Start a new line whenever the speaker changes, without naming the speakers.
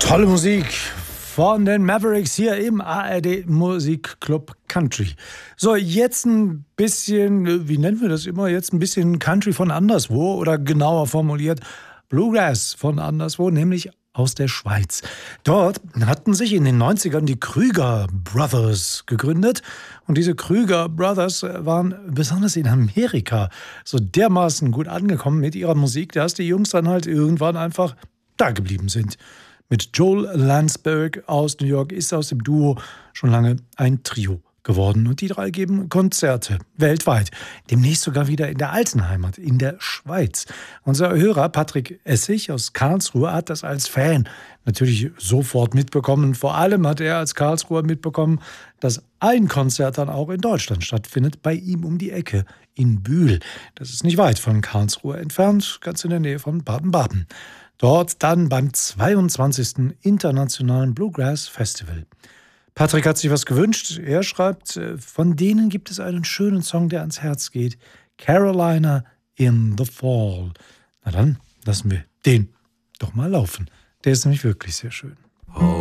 Tolle Musik von den Mavericks hier im ARD Musikclub Country. So, jetzt ein bisschen, wie nennen wir das immer, jetzt ein bisschen Country von anderswo oder genauer formuliert Bluegrass von anderswo, nämlich aus der Schweiz. Dort hatten sich in den 90ern die Krüger Brothers gegründet. Und diese Krüger Brothers waren besonders in Amerika so dermaßen gut angekommen mit ihrer Musik, dass die Jungs dann halt irgendwann einfach da geblieben sind. Mit Joel Landsberg aus New York ist aus dem Duo schon lange ein Trio geworden. Und die drei geben Konzerte weltweit. Demnächst sogar wieder in der alten Heimat, in der Schweiz. Unser Hörer Patrick Essig aus Karlsruhe hat das als Fan natürlich sofort mitbekommen. Vor allem hat er als Karlsruher mitbekommen, dass ein Konzert dann auch in Deutschland stattfindet, bei ihm um die Ecke in Bühl. Das ist nicht weit von Karlsruhe entfernt, ganz in der Nähe von Baden-Baden. Dort dann beim 22. Internationalen Bluegrass Festival. Patrick hat sich was gewünscht. Er schreibt, von denen gibt es einen schönen Song, der ans Herz geht. Carolina in the Fall. Na dann, lassen wir den doch mal laufen. Der ist nämlich wirklich sehr schön.